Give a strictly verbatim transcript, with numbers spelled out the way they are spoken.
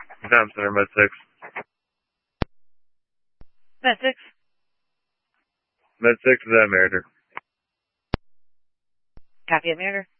Tom Center, Med six. Med six. Med six is at Meritor. Copy at Meritor.